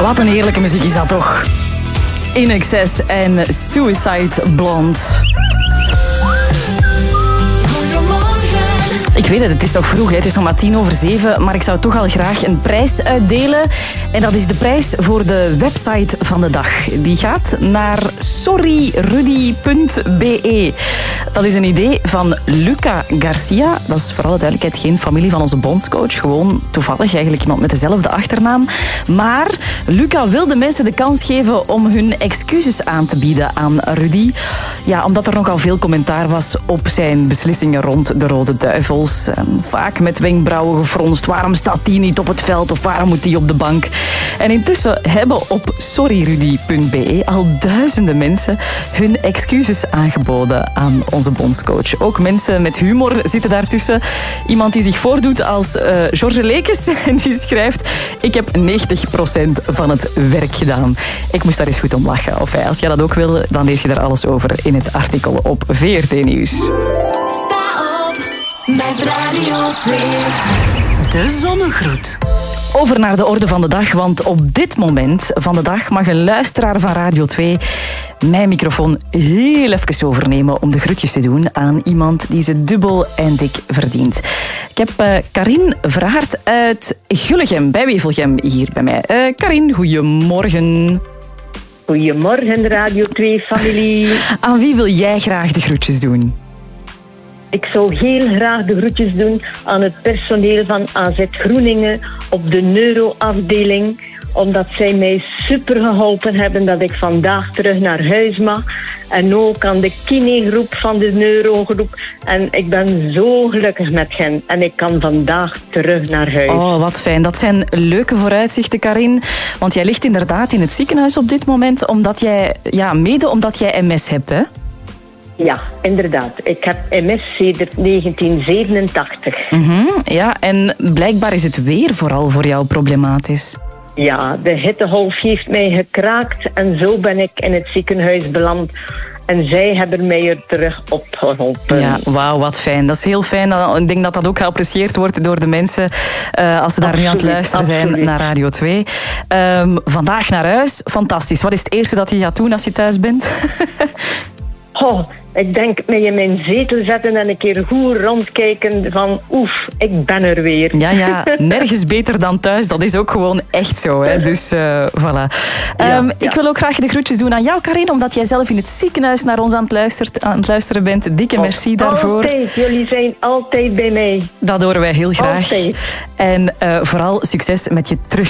Wat een heerlijke muziek is dat toch? In Excess en Suicide Blonde. Ik weet het is nog vroeg, hè? Het is nog maar 7:10, maar ik zou toch al graag een prijs uitdelen. En dat is de prijs voor de website van de dag. Die gaat naar sorryrudy.be. Dat is een idee van Luca Garcia. Dat is voor alle duidelijkheid geen familie van onze bondscoach. Gewoon toevallig eigenlijk iemand met dezelfde achternaam. Maar Luca wil de mensen de kans geven om hun excuses aan te bieden aan Rudy. Ja, omdat er nogal veel commentaar was op zijn beslissingen rond de Rode Duivels. Vaak met wenkbrauwen gefronst. Waarom staat die niet op het veld of waarom moet die op de bank? En intussen hebben op sorryrudy.be al duizenden mensen hun excuses aangeboden aan onze bondscoach. Ook mensen met humor zitten daartussen. Iemand die zich voordoet als George Lekes en die schrijft: ik heb 90% van het werk gedaan. Ik moest daar eens goed om lachen. Of als jij dat ook wil, dan lees je daar alles over in het artikel op VRT Nieuws. Met Radio 2. De zonnegroet. Over naar de orde van de dag, want op dit moment van de dag mag een luisteraar van Radio 2 mijn microfoon heel even overnemen om de groetjes te doen aan iemand die ze dubbel en dik verdient. Ik heb Karin Verhaert uit Gullegem, bij Wevelgem, hier bij mij. Karin, goedemorgen. Goedemorgen, Radio 2-familie. Aan wie wil jij graag de groetjes doen? Ik zou heel graag de groetjes doen aan het personeel van AZ Groeningen op de neuroafdeling, omdat zij mij super geholpen hebben dat ik vandaag terug naar huis mag. En ook aan de kinegroep van de neurogroep. En ik ben zo gelukkig met hen. En ik kan vandaag terug naar huis. Oh, wat fijn. Dat zijn leuke vooruitzichten, Karin. Want jij ligt inderdaad in het ziekenhuis op dit moment, omdat jij MS hebt, hè? Ja, inderdaad. Ik heb MS sedert 1987. Ja, en blijkbaar is het weer vooral voor jou problematisch. Ja, de hittegolf heeft mij gekraakt en zo ben ik in het ziekenhuis beland. En zij hebben mij er terug op geholpen. Ja, wauw, wat fijn. Dat is heel fijn. Ik denk dat dat ook geapprecieerd wordt door de mensen als ze daar nu aan het luisteren zijn naar Radio 2. Vandaag naar huis. Fantastisch. Wat is het eerste dat je gaat doen als je thuis bent? Ik denk mij in mijn zetel zetten en een keer goed rondkijken van oef, ik ben er weer. Ja, nergens beter dan thuis. Dat is ook gewoon echt zo. Hè? Dus voilà. Ik wil ook graag de groetjes doen aan jou, Karin, omdat jij zelf in het ziekenhuis naar ons aan het luisteren bent. Dikke merci daarvoor. Altijd. Jullie zijn altijd bij mij. Dat horen wij heel graag. Altijd. En vooral succes met je terug